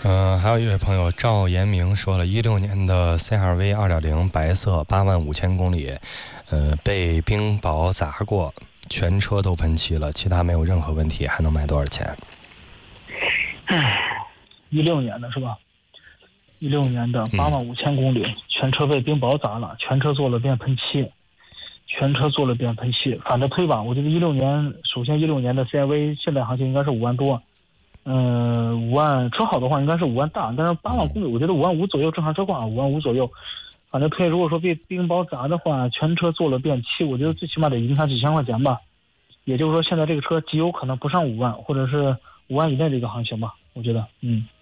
还有一位朋友赵延明说了，16年的 CR-V 2.0白色85000公里，被冰雹砸过，全车都喷漆了，其他没有任何问题，还能卖多少钱 ？16年的是吧？16年的85000公里，全车被冰雹砸了，全车做了遍喷漆，反正推吧，我觉得16年，首先16年的 CR-V 现在行情应该是5万多。5万车好的话应该是5万大，但是8万公里，我觉得5万5左右正常车况，5万5左右。反正推，如果说被冰雹砸的话，全车做了遍漆，我觉得最起码得影响几千块钱吧。也就是说，现在这个车极有可能不上5万，或者是5万以内的一个行情吧，我觉得。